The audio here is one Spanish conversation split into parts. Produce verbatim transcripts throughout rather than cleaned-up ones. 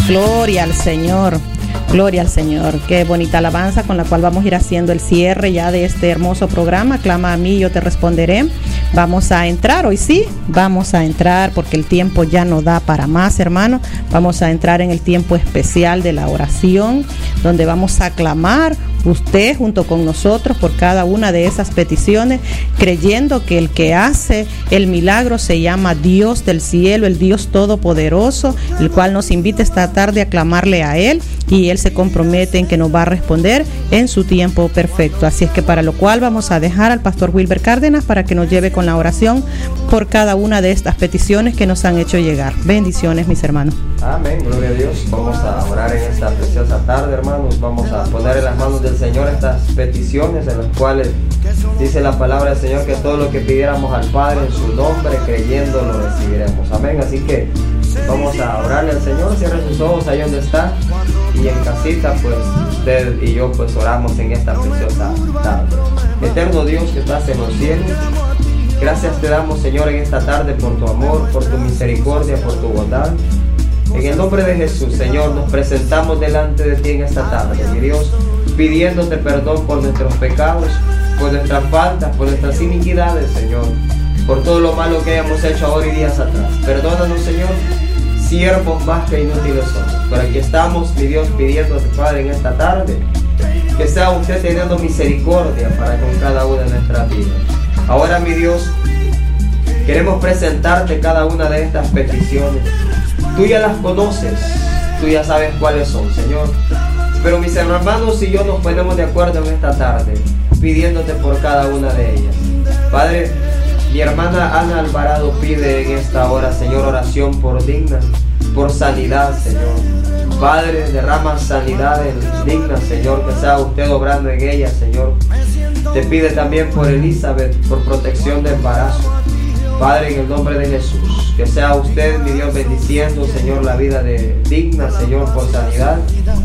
Gloria al Señor. Gloria al Señor. Qué bonita alabanza con la cual vamos a ir haciendo el cierre ya de este hermoso programa. Clama a mí, yo te responderé. Vamos a entrar, hoy sí, vamos a entrar porque el tiempo ya no da para más, hermano. Vamos a entrar en el tiempo especial de la oración, donde vamos a clamar usted junto con nosotros por cada una de esas peticiones, creyendo que el que hace el milagro se llama Dios del cielo, el Dios todopoderoso, el cual nos invita esta tarde a clamarle a Él, y Él se compromete en que nos va a responder en su tiempo perfecto. Así es que para lo cual vamos a dejar al pastor Wilber Cárdenas para que nos lleve con la oración por cada una de estas peticiones que nos han hecho llegar. Bendiciones, mis hermanos. Amén, gloria a Dios. Vamos a orar en esta preciosa tarde, hermanos. Vamos a poner en las manos del Señor estas peticiones en las cuales dice la palabra del Señor que todo lo que pidiéramos al Padre en su nombre, creyendo, lo recibiremos. Amén. Así que vamos a orarle al Señor. Cierre sus ojos ahí donde está, y en casita, pues usted y yo pues oramos en esta preciosa tarde. Eterno Dios que estás en los cielos, gracias te damos, Señor, en esta tarde por tu amor, por tu misericordia, por tu bondad. En el nombre de Jesús, Señor, nos presentamos delante de ti en esta tarde, mi Dios, pidiéndote perdón por nuestros pecados, por nuestras faltas, por nuestras iniquidades, Señor, por todo lo malo que hayamos hecho ahora y días atrás. Perdónanos, Señor, siervos más que inútiles somos. Pero aquí estamos, mi Dios, pidiéndote, Padre, en esta tarde, que sea usted teniendo misericordia para con cada una de nuestras vidas. Ahora, mi Dios, queremos presentarte cada una de estas peticiones. Tú ya las conoces, tú ya sabes cuáles son, Señor. Pero mis hermanos y yo nos ponemos de acuerdo en esta tarde, pidiéndote por cada una de ellas. Padre, mi hermana Ana Alvarado pide en esta hora, Señor, oración por Digna, por sanidad, Señor. Padre, derrama sanidad en Digna, Señor, que sea usted obrando en ella, Señor. Te pide también por Elizabeth, por protección de embarazo. Padre, en el nombre de Jesús, que sea usted, mi Dios, bendiciendo, Señor, la vida de Digna, Señor, por sanidad,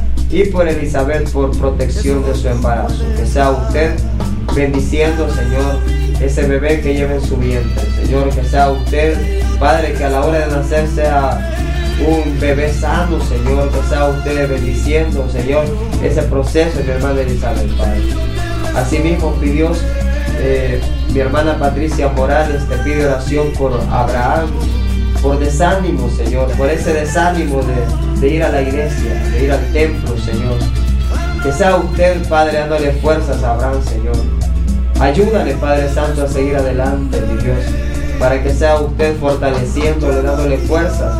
y por Elizabeth, por protección de su embarazo. Que sea usted bendiciendo, Señor, ese bebé que lleva en su vientre, Señor. Que sea usted, Padre, que a la hora de nacer sea un bebé sano, Señor. Que sea usted bendiciendo, Señor, ese proceso de mi hermana Elizabeth, Padre. Asimismo, mi Dios, eh, mi hermana Patricia Morales te pide oración por Abraham, por desánimo, Señor, por ese desánimo de, de ir a la iglesia, de ir al templo, Señor. Que sea usted, Padre, dándole fuerzas a Abraham, Señor. Ayúdale, Padre Santo, a seguir adelante, mi Dios, para que sea usted fortaleciéndole, dándole fuerzas.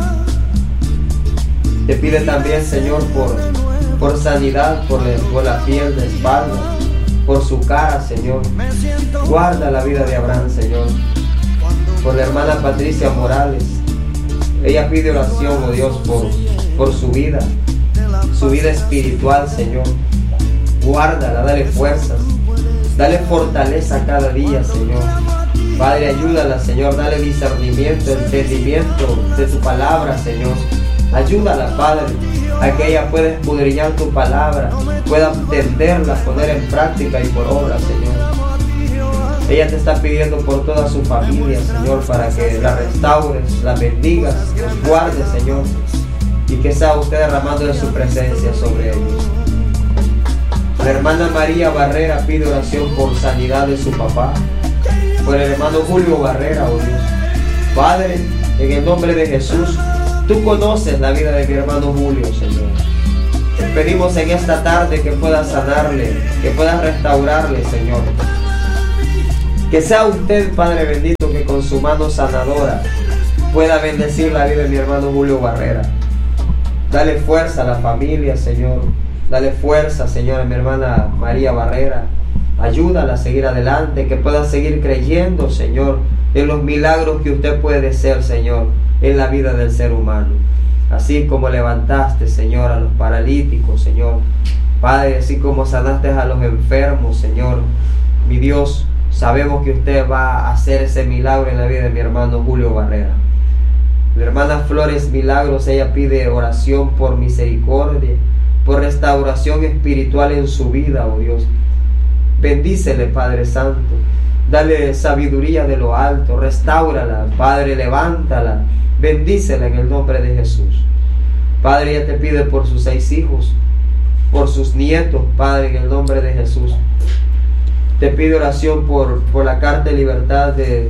Te pide también, Señor, por, por sanidad, por la, por la piel de espalda, por su cara, Señor. Guarda la vida de Abraham, Señor. Por la hermana Patricia Morales, ella pide oración, oh Dios, por, por su vida, su vida espiritual, Señor. Guárdala, dale fuerzas, dale fortaleza cada día, Señor. Padre, ayúdala, Señor, dale discernimiento, entendimiento de tu palabra, Señor. Ayúdala, Padre, a que ella pueda escudriñar tu palabra, pueda entenderla, poner en práctica y por obra, Señor. Ella te está pidiendo por toda su familia, Señor, para que la restaures, la bendigas, los guardes, Señor, y que sea usted derramando de su presencia sobre ellos. La hermana María Barrera pide oración por sanidad de su papá, por el hermano Julio Barrera, oh Dios. Padre, en el nombre de Jesús, tú conoces la vida de mi hermano Julio, Señor. Te pedimos en esta tarde que puedas sanarle, que puedas restaurarle, Señor. Que sea usted, Padre bendito, que con su mano sanadora pueda bendecir la vida de mi hermano Julio Barrera. Dale fuerza a la familia, Señor. Dale fuerza, Señor, a mi hermana María Barrera. Ayúdala a seguir adelante, que pueda seguir creyendo, Señor, en los milagros que usted puede hacer, Señor, en la vida del ser humano. Así como levantaste, Señor, a los paralíticos, Señor. Padre, así como sanaste a los enfermos, Señor. Mi Dios, sabemos que usted va a hacer ese milagro en la vida de mi hermano Julio Barrera. Mi hermana Flores Milagros, ella pide oración por misericordia, por restauración espiritual en su vida, oh Dios. Bendícele, Padre Santo. Dale sabiduría de lo alto. Restáurala, Padre, levántala. Bendícela en el nombre de Jesús. Padre, ella te pide por sus seis hijos, por sus nietos, Padre, en el nombre de Jesús. Te pido oración por, por la carta de libertad de,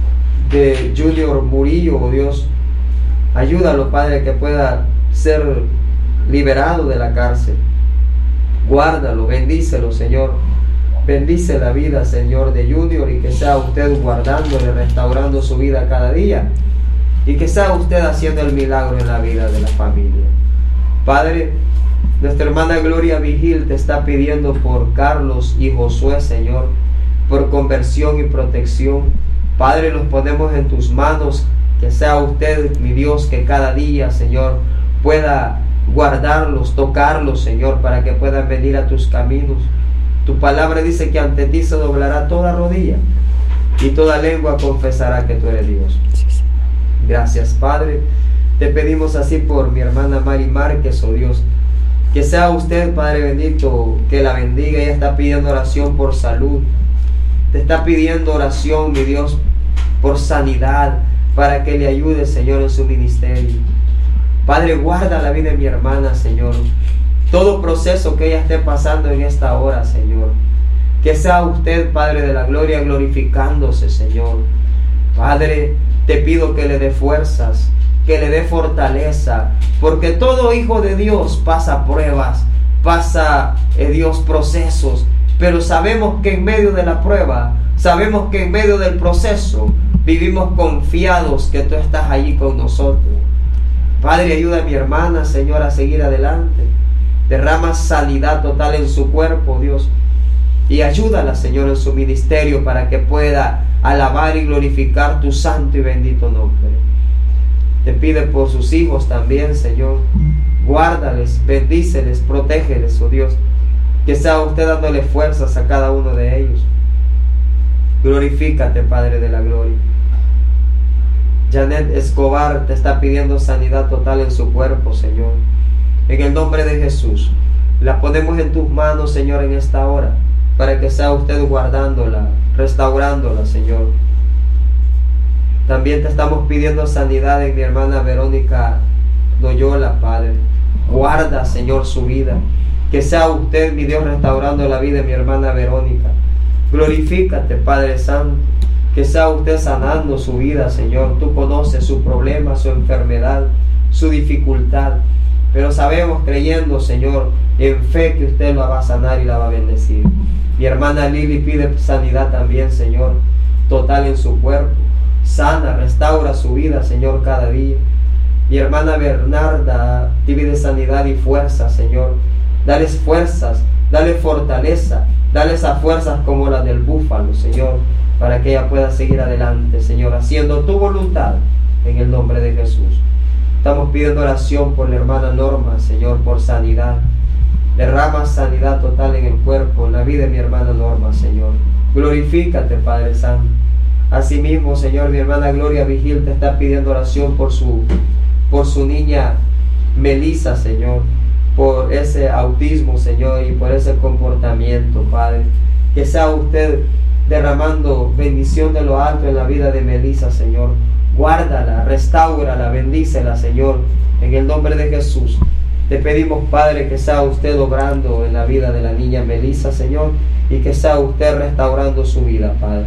de Junior Murillo, oh Dios. Ayúdalo, Padre, que pueda ser liberado de la cárcel. Guárdalo, bendícelo, Señor. Bendice la vida, Señor, de Junior, y que sea usted guardándole, restaurando su vida cada día. Y que sea usted haciendo el milagro en la vida de la familia. Padre, nuestra hermana Gloria Vigil te está pidiendo por Carlos y Josué, Señor, por conversión y protección. Padre, los ponemos en tus manos. Que sea usted, mi Dios, que cada día, Señor, pueda guardarlos, tocarlos, Señor, para que puedan venir a tus caminos. Tu palabra dice que ante ti se doblará toda rodilla y toda lengua confesará que tú eres Dios. Gracias, Padre. Te pedimos así por mi hermana Mari Márquez, oh Dios. Que sea usted, Padre bendito, que la bendiga. Ella está pidiendo oración por salud. Te está pidiendo oración, mi Dios, por sanidad, para que le ayude, Señor, en su ministerio. Padre, guarda la vida de mi hermana, Señor. Todo proceso que ella esté pasando en esta hora, Señor. Que sea usted, Padre de la gloria, glorificándose, Señor. Padre, te pido que le dé fuerzas, que le dé fortaleza, porque todo hijo de Dios pasa pruebas, pasa, eh, Dios, procesos, pero sabemos que en medio de la prueba, sabemos que en medio del proceso, vivimos confiados que tú estás allí con nosotros. Padre, ayuda a mi hermana, Señor, a seguir adelante. Derrama sanidad total en su cuerpo, Dios, y ayúdala, Señor, en su ministerio para que pueda alabar y glorificar tu santo y bendito nombre. Te pide por sus hijos también, Señor. Guárdales, bendíceles, protégeles, oh Dios. Que sea usted dándole fuerzas a cada uno de ellos. Glorifícate, Padre de la gloria. Janet Escobar te está pidiendo sanidad total en su cuerpo, Señor. En el nombre de Jesús, la ponemos en tus manos, Señor, en esta hora, para que sea usted guardándola, restaurándola, Señor. También te estamos pidiendo sanidad en mi hermana Verónica Loyola, Padre. Guarda, Señor, su vida. Que sea usted, mi Dios, restaurando la vida de mi hermana Verónica. Glorifícate, Padre Santo. Que sea usted sanando su vida, Señor. Tú conoces su problema, su enfermedad, su dificultad. Pero sabemos, creyendo, Señor, en fe, que usted la va a sanar y la va a bendecir. Mi hermana Lili pide sanidad también, Señor, total en su cuerpo. Sana, restaura su vida, Señor, cada día. Mi hermana Bernarda pide sanidad y fuerza, Señor. Dales fuerzas, dale fortaleza, dale esas fuerzas como las del búfalo, Señor, para que ella pueda seguir adelante, Señor, haciendo tu voluntad en el nombre de Jesús. Estamos pidiendo oración por la hermana Norma, Señor, por sanidad. Derrama sanidad total en el cuerpo, en la vida de mi hermana Norma, Señor. Glorifícate, Padre Santo. Asimismo, Señor, mi hermana Gloria Vigil te está pidiendo oración por su, por su niña Melissa, Señor, por ese autismo, Señor, y por ese comportamiento, Padre. Que sea usted derramando bendición de lo alto en la vida de Melissa, Señor. Guárdala, restáurala, bendícela, Señor, en el nombre de Jesús. Te pedimos, Padre, que sea usted obrando en la vida de la niña Melissa, Señor, y que sea usted restaurando su vida, Padre.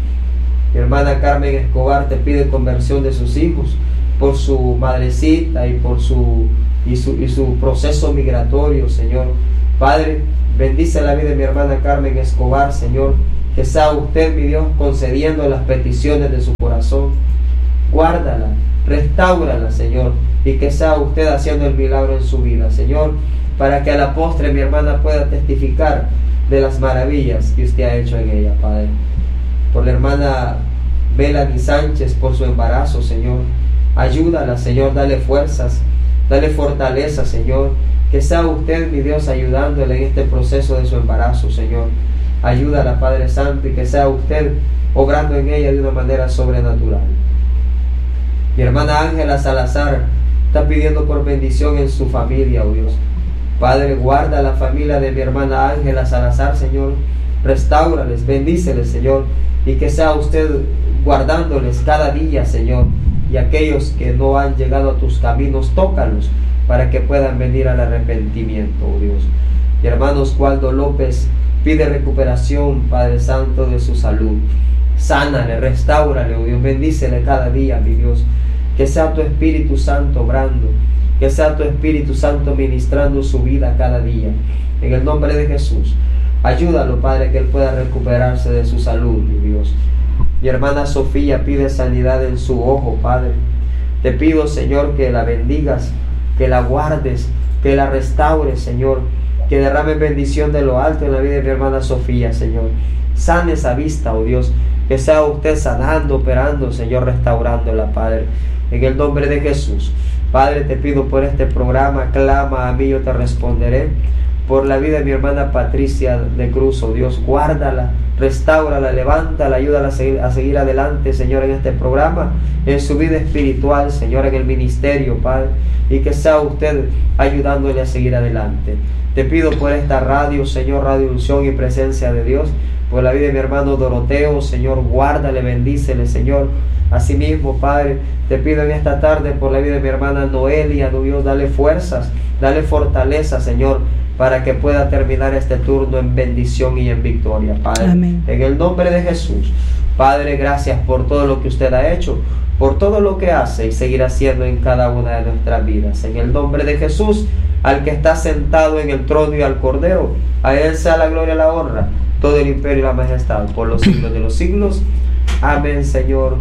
Mi hermana Carmen Escobar te pide conversión de sus hijos por su madrecita y por su y su, y su proceso migratorio, Señor. Padre, bendice la vida de mi hermana Carmen Escobar, Señor. Que sea usted, mi Dios, concediendo las peticiones de su corazón. Guárdala, restáurala, Señor, y que sea usted haciendo el milagro en su vida, Señor, para que a la postre mi hermana pueda testificar de las maravillas que usted ha hecho en ella, Padre. Por la hermana Melanie Sánchez, por su embarazo, Señor, ayúdala, Señor, dale fuerzas, dale fortaleza, Señor, que sea usted, mi Dios, ayudándole en este proceso de su embarazo, Señor. Ayúdala, Padre Santo, y que sea usted obrando en ella de una manera sobrenatural. Mi hermana Ángela Salazar está pidiendo por bendición en su familia, oh Dios. Padre, guarda la familia de mi hermana Ángela Salazar, Señor. Restáurales, bendíceles, Señor, y que sea usted guardándoles cada día, Señor. Y aquellos que no han llegado a tus caminos, tócalos para que puedan venir al arrepentimiento, oh Dios. Y hermanos, Waldo López pide recuperación, Padre Santo, de su salud. Sánale, restáurale, oh Dios, bendícele cada día, mi Dios. Que sea tu Espíritu Santo obrando, que sea tu Espíritu Santo ministrando su vida cada día. En el nombre de Jesús, ayúdalo, Padre, que él pueda recuperarse de su salud, mi Dios. Mi hermana Sofía pide sanidad en su ojo, Padre. Te pido, Señor, que la bendigas, que la guardes, que la restaures, Señor, que derrame bendición de lo alto en la vida de mi hermana Sofía, Señor. Sane esa vista, oh Dios, que sea usted sanando, operando, Señor, restaurándola, Padre, en el nombre de Jesús. Padre, te pido por este programa, clama a mí, yo te responderé. Por la vida de mi hermana Patricia de Cruz, oh Dios, guárdala, restáurala, levántala, ayúdala a seguir, a seguir adelante, Señor, en este programa, en su vida espiritual, Señor, en el ministerio, Padre, y que sea usted ayudándole a seguir adelante. Te pido por esta radio, Señor, Radio Unción y Presencia de Dios, por la vida de mi hermano Doroteo, Señor, guárdale, bendícele, Señor. Asimismo, Padre, te pido en esta tarde por la vida de mi hermana Noelia, oh Dios, dale fuerzas, dale fortaleza, Señor, para que pueda terminar este turno en bendición y en victoria, Padre. Amén. En el nombre de Jesús, Padre, gracias por todo lo que usted ha hecho, por todo lo que hace y seguirá haciendo en cada una de nuestras vidas. En el nombre de Jesús, al que está sentado en el trono y al Cordero, a él sea la gloria y la honra, todo el imperio y la majestad, por los siglos de los siglos. Amén, Señor,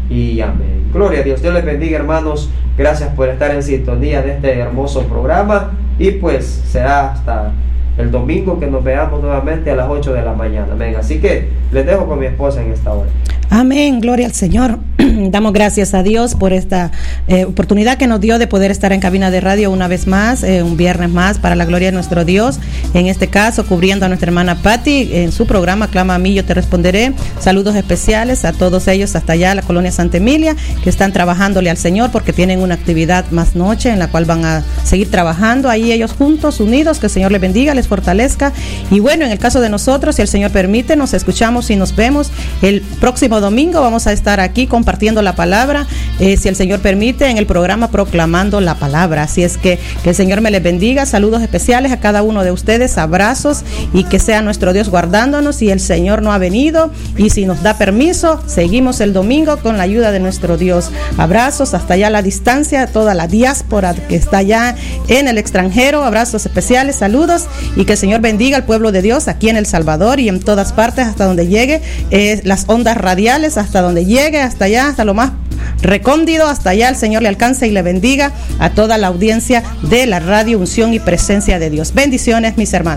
y amén. Gloria a Dios. Dios les bendiga, hermanos. Gracias por estar en sintonía de este hermoso programa. Y pues será hasta el domingo que nos veamos nuevamente a las ocho de la mañana. Amén. Así que les dejo con mi esposa en esta hora. Amén, gloria al Señor. Damos gracias a Dios por esta eh, oportunidad que nos dio de poder estar en cabina de radio una vez más, eh, un viernes más, para la gloria de nuestro Dios. En este caso, cubriendo a nuestra hermana Patti en su programa Clama a mí, yo te responderé. Saludos especiales a todos ellos hasta allá, la colonia Santa Emilia, que están trabajándole al Señor porque tienen una actividad más noche en la cual van a seguir trabajando ahí ellos juntos, unidos. Que el Señor les bendiga, les fortalezca. Y bueno, en el caso de nosotros, si el Señor permite, nos escuchamos y nos vemos el próximo domingo. Vamos a estar aquí compartiendo la palabra, eh, si el Señor permite, en el programa Proclamando la Palabra. Así es que que el Señor me les bendiga. Saludos especiales a cada uno de ustedes, abrazos, y que sea nuestro Dios guardándonos. Si el Señor no ha venido y si nos da permiso, seguimos el domingo con la ayuda de nuestro Dios. Abrazos hasta allá a la distancia, toda la diáspora que está allá en el extranjero. Abrazos especiales, saludos, y que el Señor bendiga al pueblo de Dios aquí en El Salvador y en todas partes hasta donde llegue, eh, las ondas radiales, hasta donde llegue, hasta allá, hasta lo más recóndito, hasta allá el Señor le alcance y le bendiga a toda la audiencia de la Radio Unción y Presencia de Dios. Bendiciones, mis hermanos.